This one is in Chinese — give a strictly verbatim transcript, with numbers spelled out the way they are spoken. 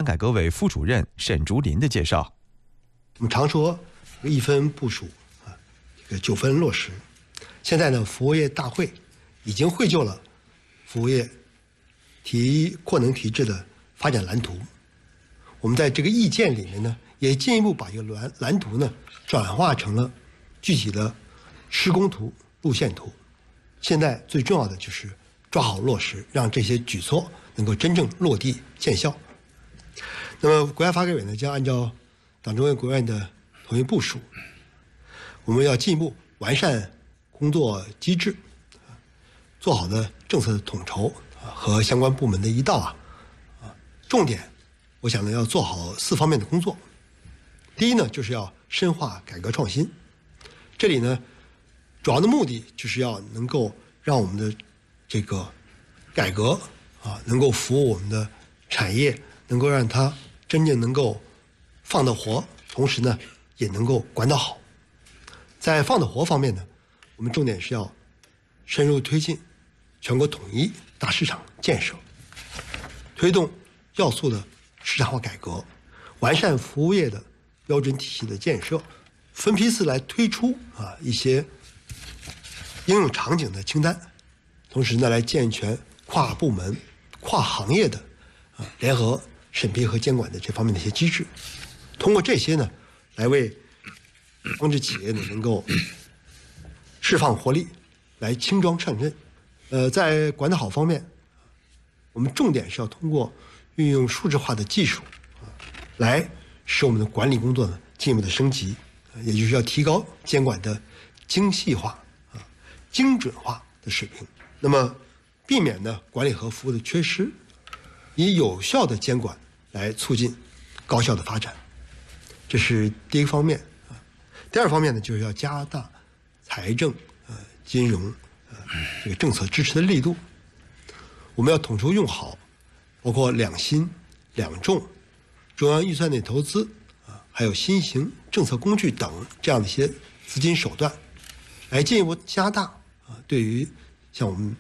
改革委副主任沈竹林的介绍。 我们常说一分部署啊，这个九分落实。现在呢，服务业大会已经绘就了服务业提扩能提质的发展蓝图。我们在这个意见里面呢，也进一步把这个蓝蓝图呢转化成了具体的施工图、路线图。现在最重要的就是抓好落实，让这些举措能够真正落地见效。那么国家发改委呢，将按照党中央、国务院的统一部署，我们要进一步完善工作机制，做好的政策的统筹和相关部门的一道啊啊，重点，我想呢要做好四方面的工作。第一呢，就是要深化改革创新，这里呢，主要的目的就是要能够让我们的这个改革啊，能够服务我们的产业，能够让它真正能够放得活，同时呢，也能够管得好。在放得活方面呢，我们重点是要深入推进全国统一大市场建设，推动要素的市场化改革，完善服务业的标准体系的建设，分批次来推出啊一些应用场景的清单，同时呢，来健全跨部门、跨行业的啊联合审批和监管的这方面的一些机制。通过这些呢，来为帮助企业呢能够释放活力，来轻装上阵。呃，在管得好方面，我们重点是要通过运用数字化的技术啊，来使我们的管理工作呢进一步的升级，也就是要提高监管的精细化啊、精准化的水平。那么，避免呢管理和服务的缺失，以有效的监管来促进高效的发展。这是第一个方面啊。第二方面呢，就是要加大财政、呃金融、呃这个政策支持的力度。我们要统筹用好，包括两新、两重、中央预算内投资啊，还有新型政策工具等这样的一些资金手段，来进一步加大啊对于像我们